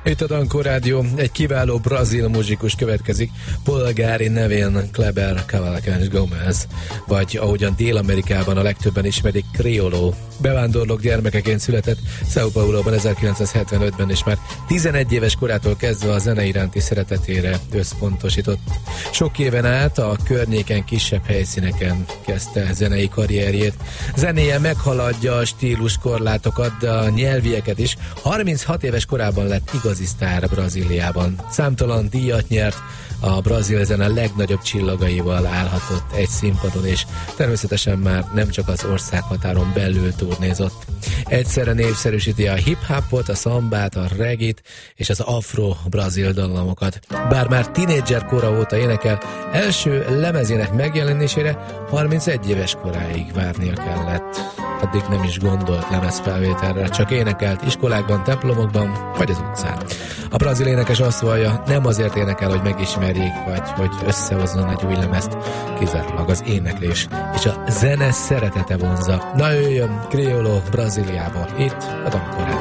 Itt a Dankó Rádió, egy kiváló brazil muzsikus következik, polgári nevén Kleber Cavalcante Gomes, vagy ahogyan Dél-Amerikában a legtöbben ismerik, Criollo. Bevándorlók gyermekeként született São Pauloban 1975-ben, és már 11 éves korától kezdve a zene iránti szeretetére összpontosított. Sok éven át a környéken kisebb helyszíneken kezdte zenei karrierjét. Zenéje meghaladja a stíluskorlátokat, de a nyelvieket is. 36 éves korában lett igazi sztár Brazíliában. Számtalan díjat nyert, a brazil zene legnagyobb csillagaival állhatott egy színpadon, és természetesen már nem csak az országhatáron belül turnézott. Egyszerre népszerűsíti a hip-hopot, a szambát, a reggae-t és az afro-brazil dallamokat. Bár már tínédzser kora óta énekel, első lemezének megjelenésére 31 éves koráig várnia kellett. Addig nem is gondolt lemezfelvételre, csak énekelt iskolákban, templomokban vagy az utcán. A brazil énekes azt vallja, nem azért énekel, hogy megismerjék, vagy hogy összehozzon egy új lemezt, kizárólag az éneklés és a zene szeretete vonza. Na jöjjön Criollo Brazíliából, itt a Dankó Rádió.